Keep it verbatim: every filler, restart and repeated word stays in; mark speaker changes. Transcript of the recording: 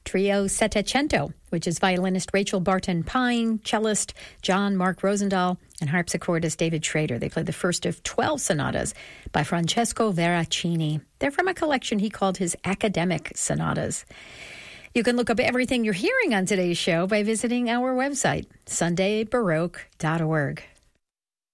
Speaker 1: Trio Settecento, which is violinist Rachel Barton Pine, cellist John Mark Rosendahl, and harpsichordist David Schrader. They played the first of twelve sonatas by Francesco Veracini. They're from a collection he called his Academic Sonatas. You can look up everything you're hearing on today's show by visiting our website, sunday baroque dot org.